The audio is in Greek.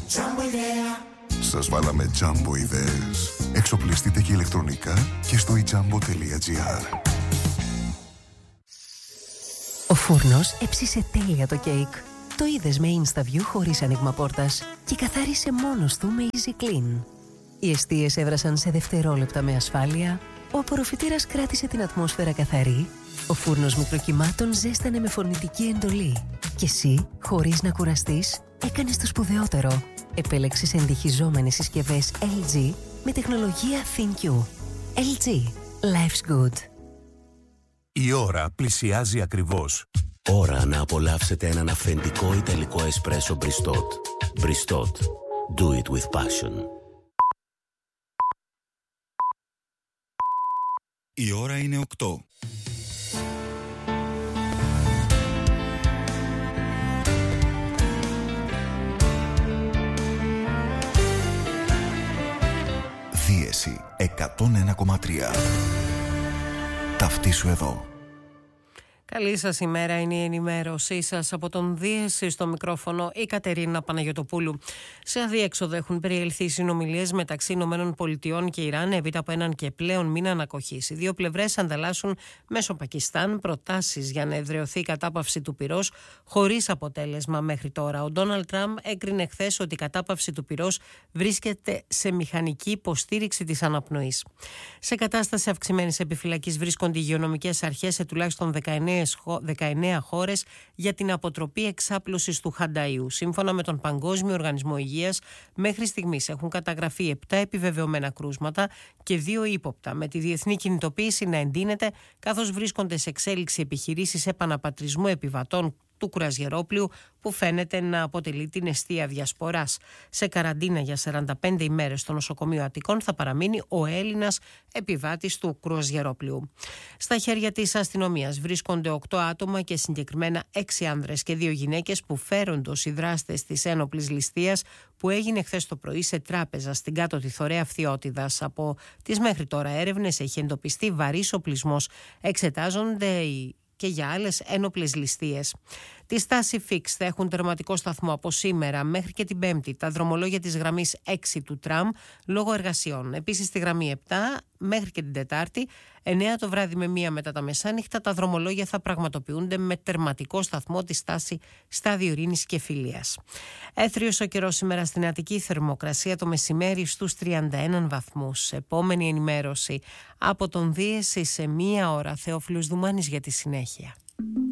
Σας βάλαμε Jumbo ιδέες. Εξοπλιστείτε και ηλεκτρονικά και στο ijambo.gr. Ο φούρνος έψισε τέλεια το κέικ. Το είδες με InstaView χωρίς άνοιγμα πόρτας και καθάρισε μόνος του με Easy Clean. Οι εστίες έβρασαν σε δευτερόλεπτα με ασφάλεια, ο απορροφητήρας κράτησε την ατμόσφαιρα καθαρή, ο φούρνος μικροκυμάτων ζέστανε με φωνητική εντολή και εσύ, χωρίς να κουραστείς, έκανες το σπουδαιότερο. Επέλεξες εντυχιζόμενες συσκευές LG με τεχνολογία ThinQ. LG. Life's good. Η ώρα πλησιάζει ακριβώς. Ώρα να απολαύσετε έναν αυθεντικό ιταλικό εσπρέσο Bristot. Bristot. Do it with passion. Η ώρα είναι 8. Δίεση 101,3. Ταυτίσου εδώ. Καλή σας ημέρα, είναι η ενημέρωσή σας από τον Δίεση, στο μικρόφωνο η Κατερίνα Παναγιωτοπούλου. Σε αδιέξοδο έχουν περιελθεί συνομιλίες μεταξύ ΗΠΑ και Ιράν έπειτα από έναν και πλέον μήνα ανακοχής. Οι δύο πλευρές ανταλλάσσουν μέσω Πακιστάν προτάσεις για να εδραιωθεί η κατάπαυση του πυρός, χωρίς αποτέλεσμα μέχρι τώρα. Ο Ντόναλντ Τραμπ έκρινε χθες ότι η κατάπαυση του πυρός βρίσκεται σε μηχανική υποστήριξη της αναπνοής. Σε κατάσταση αυξημένης επιφυλακής βρίσκονται οι υγειονομικές αρχές σε τουλάχιστον 19 χώρες για την αποτροπή εξάπλωσης του Χανταΐου. Σύμφωνα με τον Παγκόσμιο Οργανισμό Υγείας, μέχρι στιγμής έχουν καταγραφεί 7 επιβεβαιωμένα κρούσματα και 2 ύποπτα, με τη διεθνή κινητοποίηση να εντείνεται, καθώς βρίσκονται σε εξέλιξη επιχειρήσεις επαναπατρισμού επιβατών του κουραζιερόπλοιου που φαίνεται να αποτελεί την εστία διασποράς. Σε καραντίνα για 45 ημέρες στο νοσοκομείο Αττικών θα παραμείνει ο Έλληνας επιβάτης του κουραζιερόπλοιου. Στα χέρια της αστυνομίας βρίσκονται 8 άτομα και συγκεκριμένα 6 άνδρες και 2 γυναίκες που φέρονται ως οι δράστες της ένοπλης ληστείας που έγινε χθες το πρωί σε τράπεζα στην κάτω τη Θωρέα Φθιώτιδας. Από τις μέχρι τώρα έρευνες έχει εντοπιστεί βαρύς οπλισμός. Εξετάζονται και για άλλες ένοπλες ληστείες. Τη στάση Fix θα έχουν τερματικό σταθμό από σήμερα μέχρι και την Πέμπτη τα δρομολόγια της γραμμής 6 του τραμ λόγω εργασιών. Επίσης στη γραμμή 7 μέχρι και την Τετάρτη 9 το βράδυ με 1 μετά τα μεσάνυχτα τα δρομολόγια θα πραγματοποιούνται με τερματικό σταθμό τη στάση Στάδιο Ειρήνης και Φιλίας. Έθριος ο καιρός σήμερα στην Αττική, θερμοκρασία το μεσημέρι στους 31 βαθμούς. Επόμενη ενημέρωση από τον Δίεση σε 1 ώρα. Θεόφιλος Δουμάνης για τη συνέχεια.